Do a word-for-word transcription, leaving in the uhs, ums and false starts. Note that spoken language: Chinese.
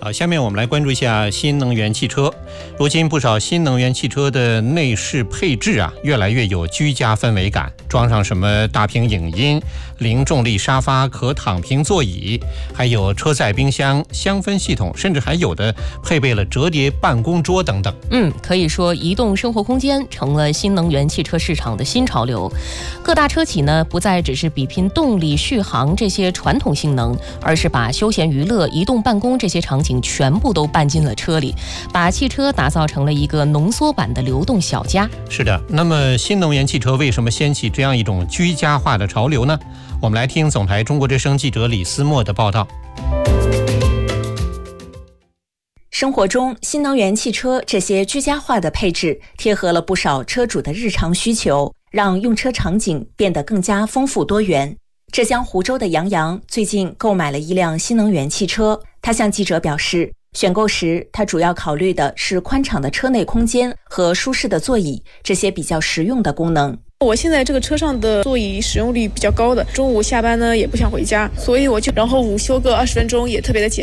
好，下面我们来关注一下新能源汽车。如今不少新能源汽车的内饰配置啊，越来越有居家氛围感，装上什么大屏影音、零重力沙发、可躺平座椅，还有车载冰箱、香氛系统，甚至还有的配备了折叠办公桌等等。 嗯，可以说移动生活空间成了新能源汽车市场的新潮流。各大车企呢，不再只是比拼动力、续航这些传统性能，而是把休闲娱乐、移动办公这些场景全部都搬进了车里，把汽车打造成了一个浓缩版的流动小家。 是的，那么新能源汽车为什么掀起这样一种居家化的潮流呢？我们来听总台中国之声记者李思墨的报道。 生活中，新能源汽车这些居家化的配置贴合了不少车主的日常需求，让用车场景变得更加丰富多元。浙江湖州的杨洋最近购买了一辆新能源汽车，他向记者表示，选购时他主要考虑的是宽敞的车内空间和舒适的座椅，这些比较实用的功能。 我现在这个车上的座椅使用率比较高的，中午下班呢也不想回家，所以我就然后午休个二十分钟也特别的解